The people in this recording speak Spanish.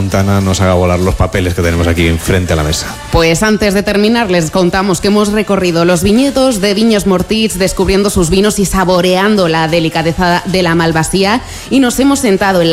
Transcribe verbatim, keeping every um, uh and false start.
Tramontana nos haga volar los papeles que tenemos aquí enfrente a la mesa. Pues antes de terminar les contamos que hemos recorrido los viñedos de Vinyes Mortits, descubriendo sus vinos y saboreando la delicadeza de la malvasía, y nos hemos sentado en la